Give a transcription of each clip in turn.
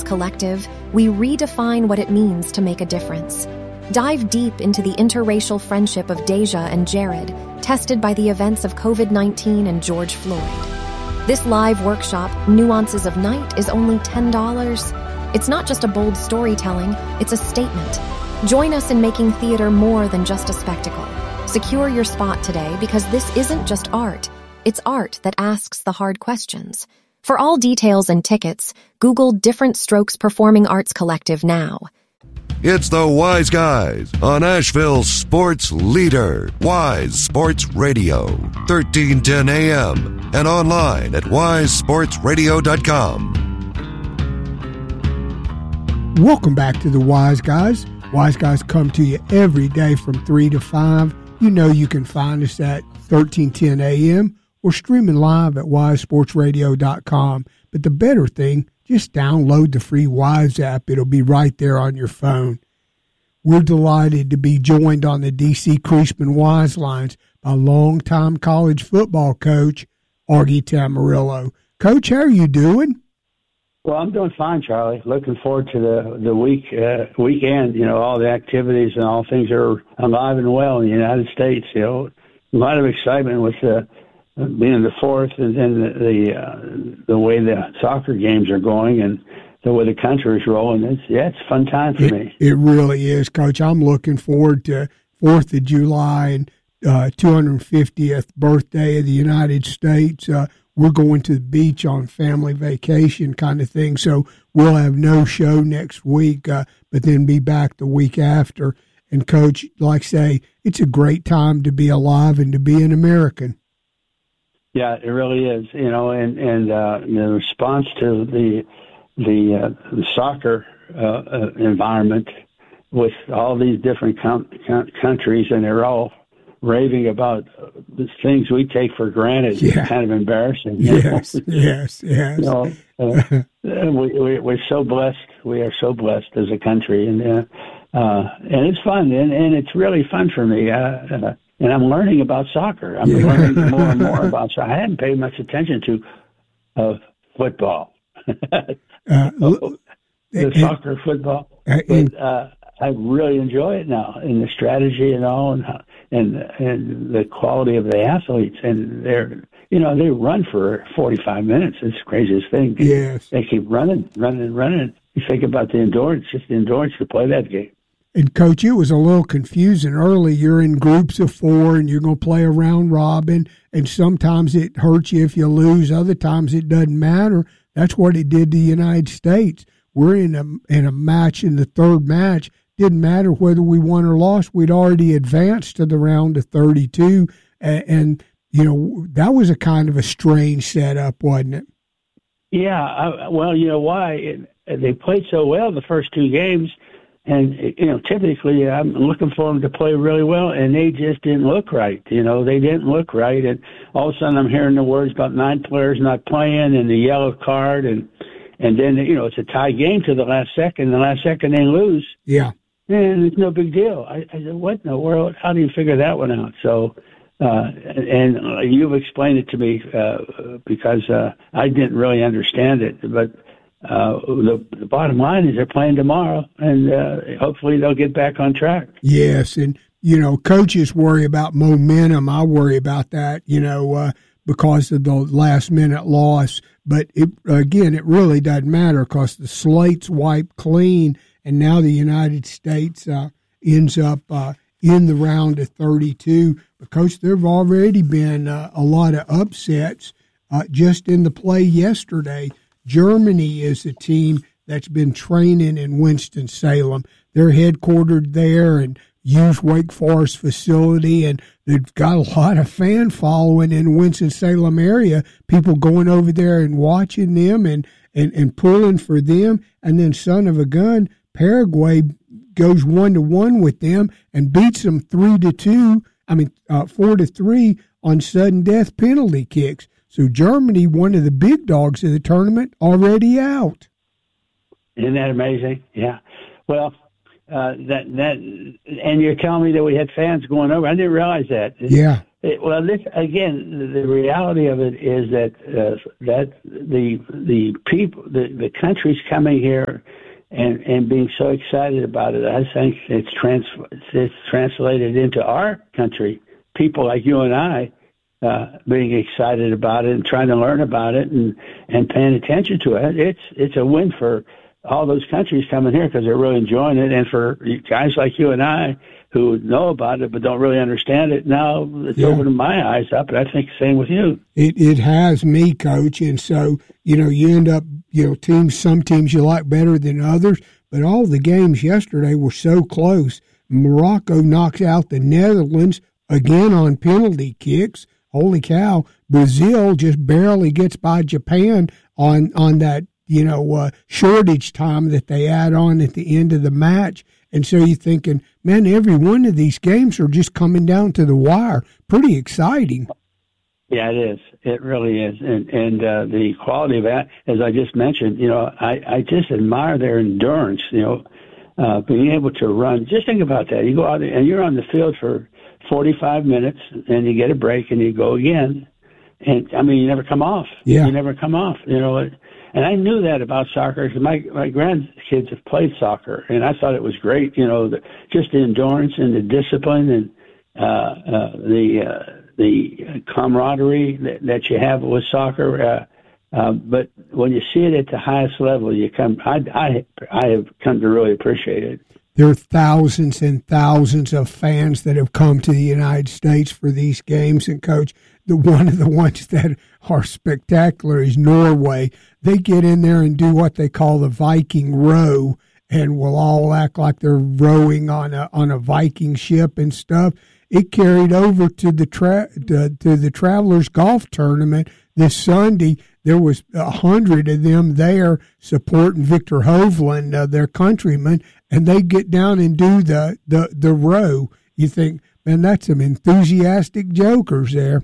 Collective, we redefine what it means to make a difference. Dive deep into the interracial friendship of Deja and Jared, tested by the events of COVID-19 and George Floyd. This live workshop, Nuances of Night, is only $10. It's not just a bold storytelling, it's a statement. Join us in making theater more than just a spectacle. Secure your spot today because this isn't just art. It's art that asks the hard questions. For all details and tickets, Google Different Strokes Performing Arts Collective now. It's the Wise Guys on Asheville's sports leader, Wise Sports Radio, 1310 AM, and online at wisesportsradio.com. Welcome back to the Wise Guys. Wise Guys come to you every day from 3 to 5. You know you can find us at 1310 AM or streaming live at wisesportsradio.com. But the better thing, just download the free Wise app. It'll be right there on your phone. We're delighted to be joined on the D.C. Creasman Wise lines by longtime college football coach Augie Tamarillo. Coach, how are you doing? Well, I'm doing fine, Charlie. Looking forward to the weekend. You know, all the activities and all things are alive and well in the United States. You know, a lot of excitement with being the fourth, and then the way the soccer games are going, and the way the country is rolling. It's a fun time for me. It really is, Coach. I'm looking forward to 4th of July and 250th birthday of the United States. We're going to the beach on family vacation kind of thing, so we'll have no show next week, but then be back the week after. And, Coach, like I say, it's a great time to be alive and to be an American. Yeah, it really is. You know, and the response to the soccer environment with all these different countries, and they're all raving about the things we take for granted. Yeah. It's kind of embarrassing. Yes, yes. You know, we're so blessed. We are so blessed as a country, and it's fun, and it's really fun for me. And I'm learning about soccer. I'm learning more and more about soccer. I hadn't paid much attention to football, soccer, football. But I really enjoy it now, and the strategy and all, and the quality of the athletes. And they run for 45 minutes. It's the craziest thing. Yes, they keep running. You think about the endurance, just the endurance to play that game. And, Coach, it was a little confusing early. You're in groups of 4, and you're going to play a round robin, and sometimes it hurts you if you lose. Other times it doesn't matter. That's what it did to the United States. We're in a match, in the third match. Didn't matter whether we won or lost. We'd already advanced to the round of 32, and you know, that was a kind of a strange setup, wasn't it? Yeah, well, you know why? They played so well the first 2 games. And, you know, typically I'm looking for them to play really well, and they just didn't look right. You know, they didn't look right. And all of a sudden I'm hearing the words about 9 players not playing and the yellow card. And then, you know, it's a tie game to the last second. The last second they lose. Yeah. And it's no big deal. I said, what in the world? How do you figure that one out? So, and you've explained it to me because I didn't really understand it. But the bottom line is they're playing tomorrow, and hopefully they'll get back on track. Yes, and, you know, coaches worry about momentum. I worry about that, you know, because of the last-minute loss. But, it really doesn't matter because the slate's wiped clean, and now the United States ends up in the round of 32. But, Coach, there have already been a lot of upsets just in the play yesterday. Germany is a team that's been training in Winston-Salem. They're headquartered there and use Wake Forest facility, and they've got a lot of fan following in the Winston-Salem area, people going over there and watching them and pulling for them. And then, son of a gun, Paraguay goes 1-1 with them and beats them 4-3 on sudden death penalty kicks. So Germany, one of the big dogs of the tournament, already out. Isn't that amazing? Yeah. Well, and you're telling me that we had fans going over. I didn't realize that. Yeah. Well, this again, the reality of it is that that the people, the country's coming here and being so excited about it. I think it's translated into our country. People like you and I being excited about it and trying to learn about it and paying attention to it. It's a win for all those countries coming here because they're really enjoying it, and for guys like you and I who know about it but don't really understand it, now it's opening my eyes up, and I think the same with you. It has me, Coach, and so, you end up, some teams you like better than others, but all the games yesterday were so close. Morocco knocks out the Netherlands again on penalty kicks. Holy cow. Brazil just barely gets by Japan on that, shortage time that they add on at the end of the match. And so you're thinking, man, every one of these games are just coming down to the wire. Pretty exciting. Yeah, it is. It really is. And the quality of that, as I just mentioned, I just admire their endurance, being able to run. Just think about that. You go out and you're on the field for 45 minutes, and you get a break, and you go again. And, you never come off. Yeah. You never come off, And I knew that about soccer because my grandkids have played soccer, and I thought it was great, just the endurance and the discipline and the camaraderie that you have with soccer. But when you see it at the highest level, I have come to really appreciate it. There are thousands and thousands of fans that have come to the United States for these games. And, Coach, one of the ones that are spectacular is Norway. They get in there and do what they call the Viking row, and will all act like they're rowing on a Viking ship and stuff. It carried over to the Travelers Golf Tournament this Sunday. There was 100 of them there supporting Victor Hovland, their countryman, and they get down and do the row. You think, man, that's some enthusiastic jokers there.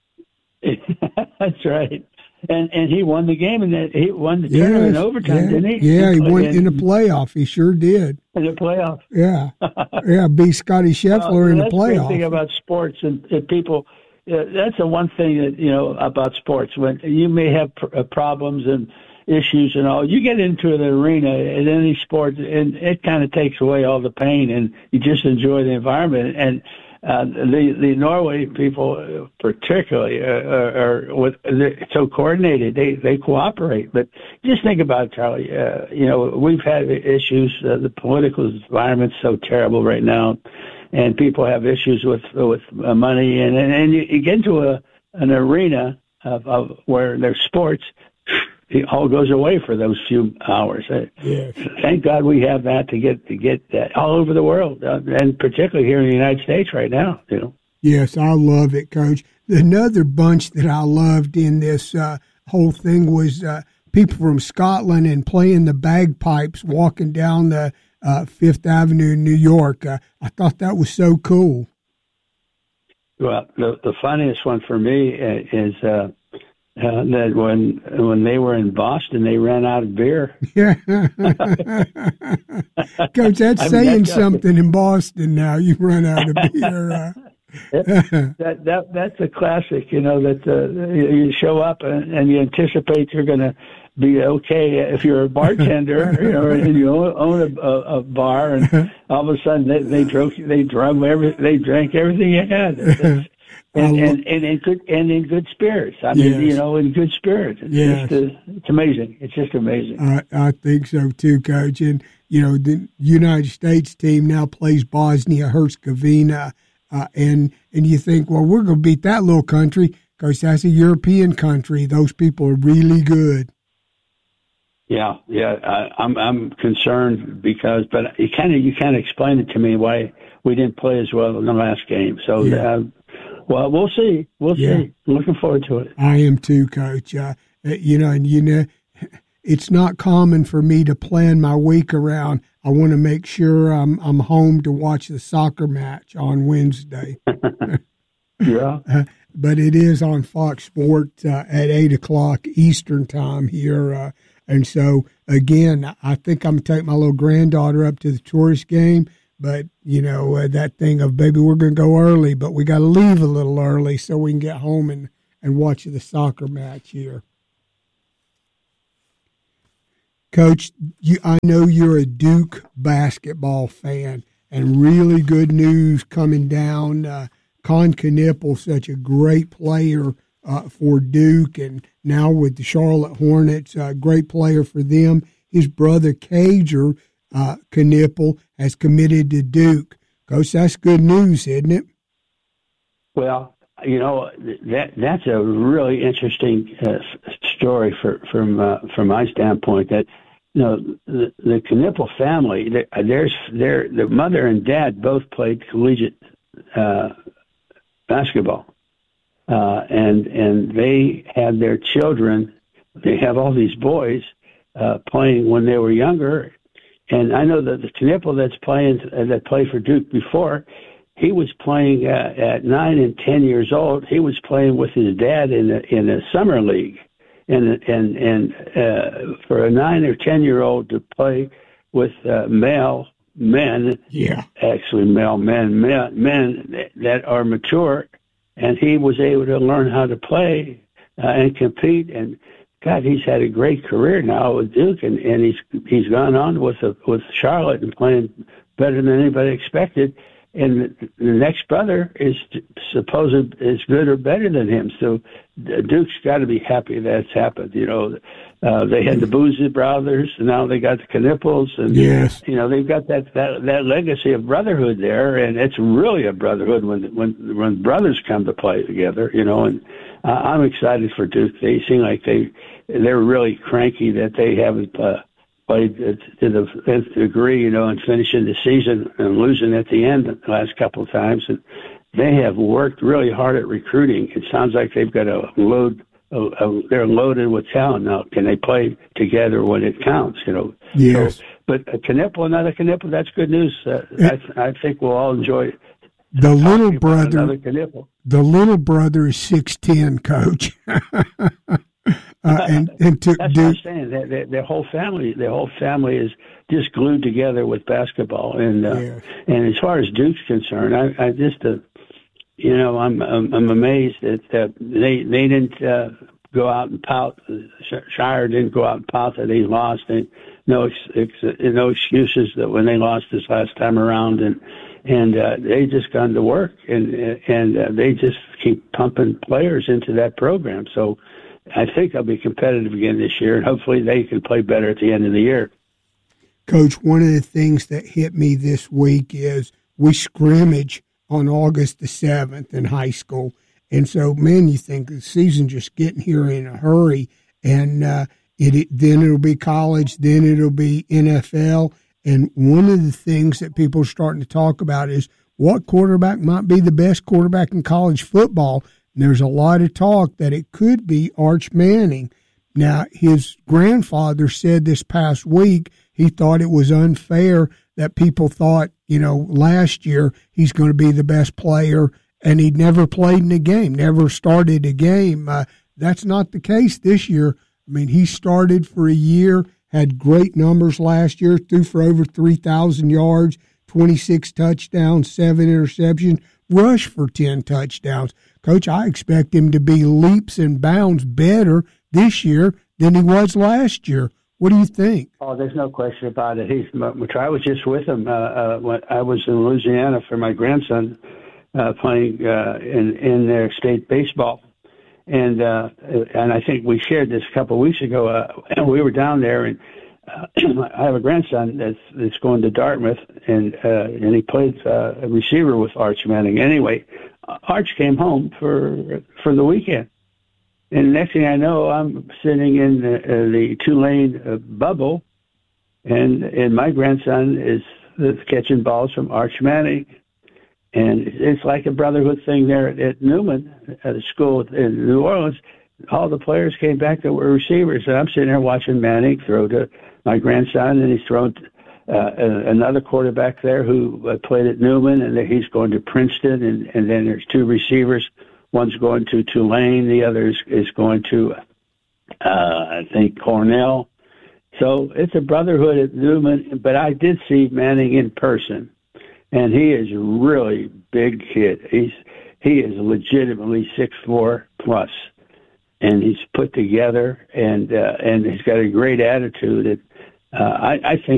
That's right. And he won the game, and he won the tournament in overtime, didn't he? Yeah, he won in the playoff. He sure did. In the playoff. Yeah, beat Scotty Scheffler in the playoff. That's the thing about sports and people. That's the one thing that about sports. When you may have problems and issues and all, you get into an arena in any sport, and it kind of takes away all the pain, and you just enjoy the environment. And the Norway people, particularly, they're so coordinated. They cooperate. But just think about it, Charlie. We've had issues. The political environment's so terrible right now, and people have issues with money. And you get into an arena of where there's sports. It all goes away for those few hours. Yes. Thank God we have that to get that all over the world, and particularly here in the United States right now. Yes, I love it, Coach. Another bunch that I loved in this whole thing was people from Scotland and playing the bagpipes, walking down the Fifth Avenue in New York. I thought that was so cool. Well, the funniest one for me is. That when they were in Boston, they ran out of beer. Yeah, Coach, that's saying something in Boston now. You run out of beer. That's a classic. That you show up and you anticipate you're going to be okay if you're a bartender, and you own a bar, and all of a sudden they drank everything you had. And in good spirits. In good spirits. It's amazing. It's just amazing. I think so too, Coach. And the United States team now plays Bosnia-Herzegovina, and you think, well, we're going to beat that little country because that's a European country. Those people are really good. Yeah. I'm concerned but you kind of explained it to me why we didn't play as well in the last game. So. Yeah. Well, we'll see. See. Looking forward to it. I am too, Coach. It's not common for me to plan my week around. I want to make sure I'm home to watch the soccer match on Wednesday. Yeah. But it is on Fox Sports at 8:00 Eastern time here. And so, again, I think I'm going to take my little granddaughter up to the tourist game. But, that thing of, baby, we're going to go early, but we got to leave a little early so we can get home and watch the soccer match here. Coach, I know you're a Duke basketball fan, and really good news coming down. Con Knippel, such a great player for Duke, and now with the Charlotte Hornets, a great player for them. His brother, Cager Knippel, has committed to Duke. Coach, that's good news, isn't it? Well, that's a really interesting story from my standpoint. That the Knippel family, their mother and dad both played collegiate basketball, and they had their children. They have all these boys playing when they were younger, and I know that the Knippel that played for Duke before. He was playing at 9 and 10 years old. He was playing with his dad in a summer league, and for a 9 or 10-year-old to play with male men, actually male men that are mature, and he was able to learn how to play and compete. And God, he's had a great career now with Duke, and he's gone on with Charlotte and playing better than anybody expected. And the next brother is supposed as good or better than him. So Duke's got to be happy that's happened. They had the Boozy brothers, and now they got the Knippels, and they've got that legacy of brotherhood there, and it's really a brotherhood when brothers come to play together. And I'm excited for Duke. They seem like they're really cranky that they haven't played to the nth degree, and finishing the season and losing at the end the last couple of times. And they have worked really hard at recruiting. It sounds like they've got a load. They're loaded with talent now. Can they play together when it counts? Yes. So, but another Knippel, that's good news. I think we'll all enjoy it. The little brother. The little brother is 6'10", Coach. And to that's what I'm saying. Their whole family is just glued together with basketball. And and as far as Duke's concerned, I just I'm amazed that they didn't go out and pout. Shire didn't go out and pout that they lost. No excuses that when they lost this last time around, and they just gone to work and they just keep pumping players into that program. So I think they'll be competitive again this year, and hopefully they can play better at the end of the year. Coach, one of the things that hit me this week is we scrimmage on August the 7th in high school. And so, man, you think the season just getting here in a hurry, and then it'll be college, then it'll be NFL. And one of the things that people are starting to talk about is what quarterback might be the best quarterback in college football. There's a lot of talk that it could be Arch Manning. Now, his grandfather said this past week he thought it was unfair that people thought, last year he's going to be the best player, and he'd never played in a game, never started a game. That's not the case this year. I mean, he started for a year, had great numbers last year, threw for over 3,000 yards, 26 touchdowns, 7 interceptions, rushed for 10 touchdowns. Coach, I expect him to be leaps and bounds better this year than he was last year. What do you think? Oh, there's no question about it. I was just with him when I was in Louisiana for my grandson playing in their state baseball, and I think we shared this a couple of weeks ago. We were down there, and I have a grandson that's going to Dartmouth, and he played a receiver with Arch Manning. Anyway, Arch came home for the weekend, and next thing I know, I'm sitting in the Tulane bubble, and my grandson is catching balls from Arch Manning, and it's like a brotherhood thing there at Newman, at a school in New Orleans. All the players came back that were receivers, and I'm sitting there watching Manning throw to my grandson, and he's thrown another quarterback there who played at Newman, and he's going to Princeton, and then there's two receivers. One's going to Tulane, the other is going to, I think, Cornell. So it's a brotherhood at Newman, but I did see Manning in person, and he is a really big kid. He is legitimately 6'4" plus, and he's put together, and he's got a great attitude. I think